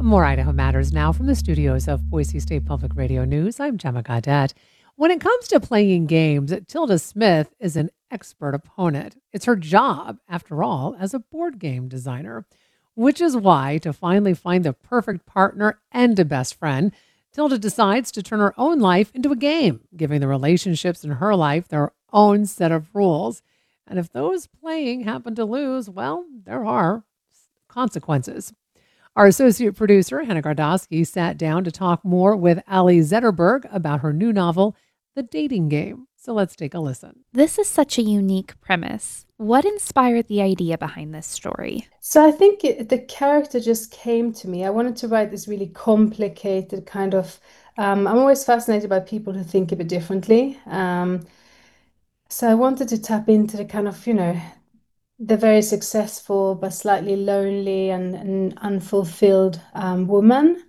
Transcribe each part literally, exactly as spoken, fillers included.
More Idaho Matters now from the studios of Boise State Public Radio News. I'm Gemma Gaudette. When it comes to playing games, Tilda Smith is an expert opponent. It's her job, after all, as a board game designer, which is why, to finally find the perfect partner and a best friend, Tilda decides to turn her own life into a game, giving the relationships in her life their own set of rules. And if those playing happen to lose, well, there are consequences. Our associate producer, Hannah Gardowski, sat down to talk more with Ali Zetterberg about her new novel, The Dating Game. So let's take a listen. This is such a unique premise. What inspired the idea behind this story? So I think it, the character just came to me. I wanted to write this really complicated kind of. Um, I'm always fascinated by people who think a bit differently. Um, so I wanted to tap into the kind of, you know, the very successful but slightly lonely and, and unfulfilled um, woman.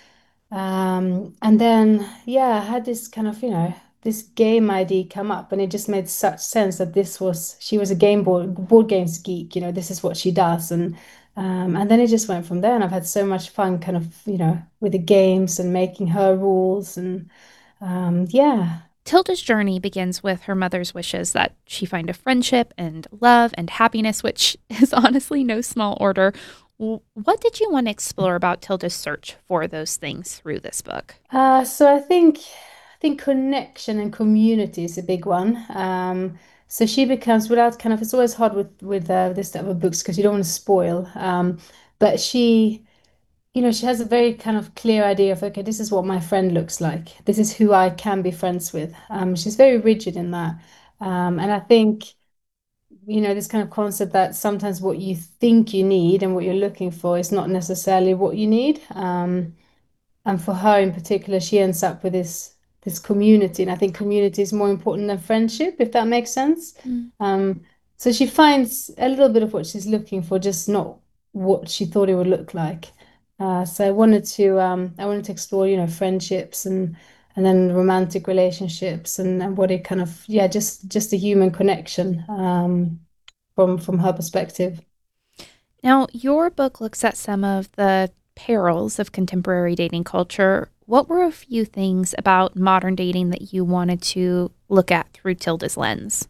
Um, and then, yeah, I had this kind of, you know, this game idea come up, and it just made such sense that this was, she was a game board board games geek, you know, this is what she does. And um, and then it just went from there, and I've had so much fun kind of, you know, with the games and making her rules and um, yeah. Tilda's journey begins with her mother's wishes that she find a friendship and love and happiness, which is honestly no small order. What did you want to explore about Tilda's search for those things through this book? Uh, so I think I think connection and community is a big one. Um, so she becomes without kind of it's always hard with with uh, this type of books because you don't want to spoil. Um, but she, you know, she has a very kind of clear idea of okay, this is what my friend looks like. This is who I can be friends with. Um, she's very rigid in that. Um, and I think, you know, this kind of concept that sometimes what you think you need and what you're looking for is not necessarily what you need. Um, and for her in particular, she ends up with this this community, and I think community is more important than friendship, if that makes sense. Mm. Um, so she finds a little bit of what she's looking for, just not what she thought it would look like. Uh, so I wanted to um, I wanted to explore, you know, friendships and and then romantic relationships and, and what it kind of yeah, just just a human connection um, from from her perspective. Now, your book looks at some of the perils of contemporary dating culture. What were a few things about modern dating that you wanted to look at through Tilda's lens?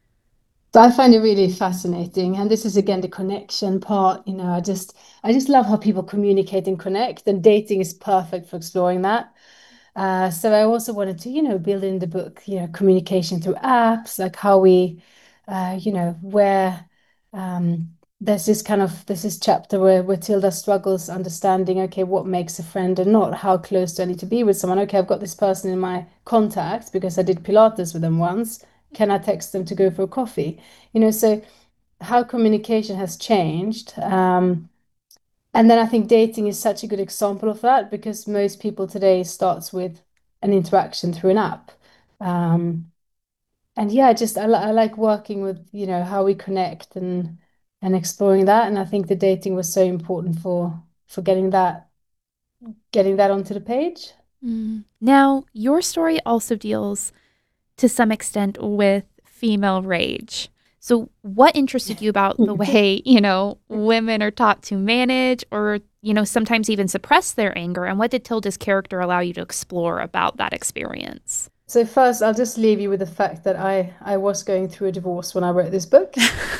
So I find it really fascinating, and this is again the connection part. You know, I just I just love how people communicate and connect, and dating is perfect for exploring that. Uh, so I also wanted to, you know, build in the book, you know, communication through apps, like how we, uh, you know, where um, there's this kind of there's this chapter where where Tilda struggles understanding, okay, what makes a friend and not, how close do I need to be with someone? Okay, I've got this person in my contacts because I did Pilates with them once. Can I text them to go for a coffee? You know, so how communication has changed. Um, and then I think dating is such a good example of that because most people today starts with an interaction through an app. Um, and yeah, just I, li- I like working with, you know, how we connect and and exploring that. And I think the dating was so important for for getting that getting that onto the page. Mm. Now, your story also deals to some extent with female rage. So, what interested you about the way, you know, women are taught to manage or, you know, sometimes even suppress their anger? And what did Tilda's character allow you to explore about that experience? So first, I'll just leave you with the fact that I I was going through a divorce when I wrote this book.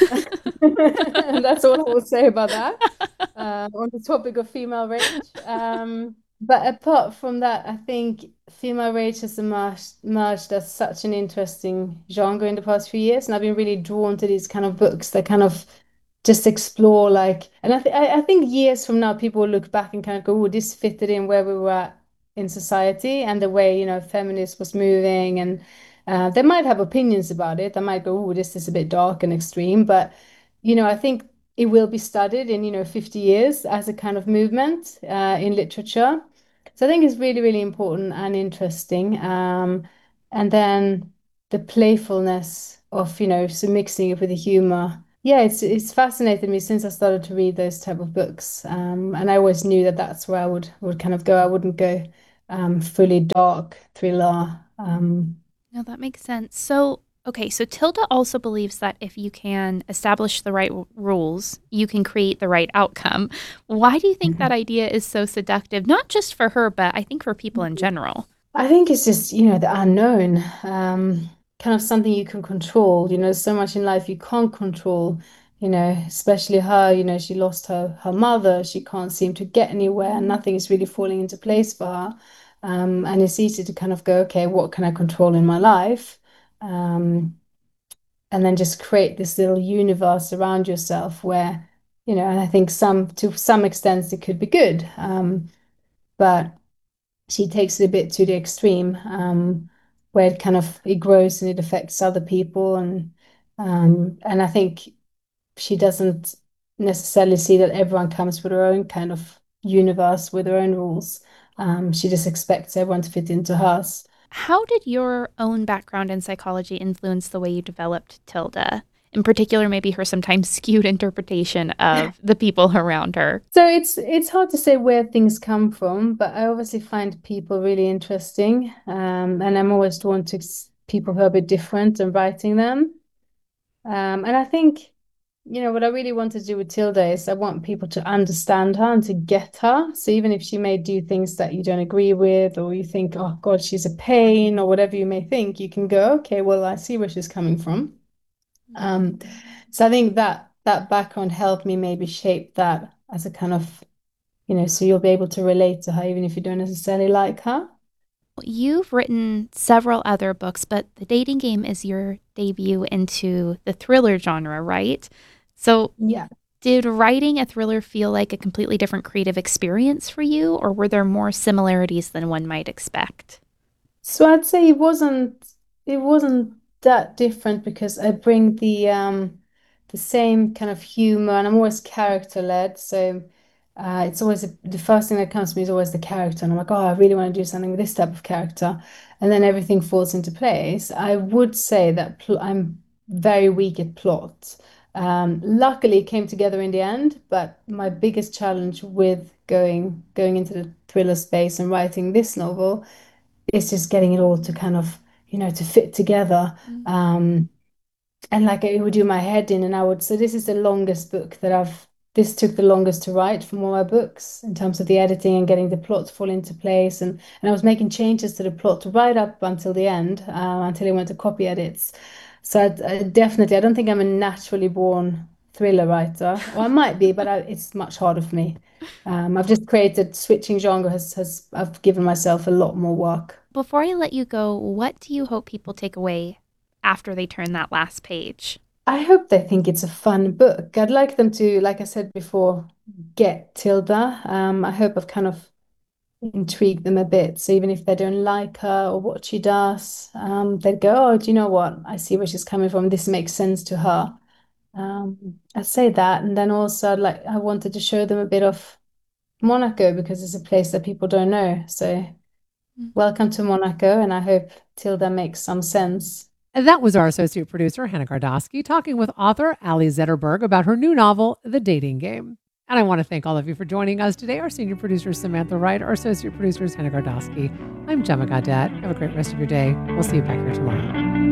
And that's all I will say about that. Uh, on the topic of female rage. Um, but apart from that, I think female rage has emerged, emerged as such an interesting genre in the past few years, and I've been really drawn to these kind of books that kind of just explore like, and I, th I, I think years from now, people will look back and kind of go, oh, this fitted in where we were at in society and the way, you know, feminist was moving, and uh, they might have opinions about it. They might go, oh, this is a bit dark and extreme, but you know, I think it will be studied in, you know, fifty years as a kind of movement uh, in literature. So I think it's really, really important and interesting. Um, and then the playfulness of, you know, so mixing it with the humor. Yeah, it's it's fascinated me since I started to read those type of books. Um, and I always knew that that's where I would would kind of go. I wouldn't go um, fully dark thriller. Um, No, that makes sense. So, Okay, so Tilda also believes that if you can establish the right w- rules, you can create the right outcome. Why do you think that idea is so seductive, not just for her, but I think for people in general? I think it's just, you know, the unknown, um, kind of something you can control. You know, so much in life you can't control, you know, especially her, you know, she lost her her mother, she can't seem to get anywhere, nothing is really falling into place for her. Um, and it's easy to kind of go, okay, what can I control in my life? Um, and then just create this little universe around yourself where, you know, and I think some to some extent it could be good. Um, but she takes it a bit to the extreme, um, where it kind of it grows and it affects other people, and um, and I think she doesn't necessarily see that everyone comes with their own kind of universe with their own rules. Um, she just expects everyone to fit into hers. How did your own background in psychology influence the way you developed Tilda? In particular, maybe her sometimes skewed interpretation of the people around her. So it's it's hard to say where things come from, but I obviously find people really interesting, um, and I'm always drawn to s- people who are a bit different and writing them. Um, and I think, you know, what I really want to do with Tilda is I want people to understand her and to get her. So even if she may do things that you don't agree with, or you think, oh God, she's a pain, or whatever you may think, you can go, okay, well, I see where she's coming from. Um, so I think that that background helped me maybe shape that as a kind of, you know, so you'll be able to relate to her even if you don't necessarily like her. You've written several other books, but The Dating Game is your debut into the thriller genre, right? So, Yeah. did writing a thriller feel like a completely different creative experience for you, or were there more similarities than one might expect? So I'd say it wasn't it wasn't that different because I bring the um the same kind of humor and I'm always character led. So uh, it's always the first thing that comes to me is always the character, and I'm like, oh, I really want to do something with this type of character, and then everything falls into place. I would say that pl I'm very weak at plot. Um, luckily, it came together in the end, but my biggest challenge with going going into the thriller space and writing this novel it's just getting it all to kind of, you know, to fit together. Mm. Um, and like it would do my head in, and I would, so this is the longest book that I've, this took the longest to write from all my books in terms of the editing and getting the plot to fall into place. And, and I was making changes to the plot right up until the end, uh, until I went to copy edits. So I, I definitely, I don't think I'm a naturally born thriller writer, or I might be, but I, it's much harder for me. Um, I've just created switching genre has, has I've given myself a lot more work. Before I let you go, what do you hope people take away after they turn that last page? I hope they think it's a fun book. I'd like them to, like I said before, get Tilda. Um, I hope I've kind of intrigued them a bit. So even if they don't like her or what she does, um, they'd go, oh, do you know what? I see where she's coming from. This makes sense to her. Um, I'd say that. And then also I'd like I wanted to show them a bit of Monaco because it's a place that people don't know. So Mm. welcome to Monaco, and I hope Tilda makes some sense. And that was our associate producer, Hannah Gardosky, talking with author Ali Zetterberg about her new novel, The Dating Game. And I want to thank all of you for joining us today. Our senior producer, Samantha Wright, our associate producer is Hannah Gardosky. I'm Gemma Gadet. Have a great rest of your day. We'll see you back here tomorrow.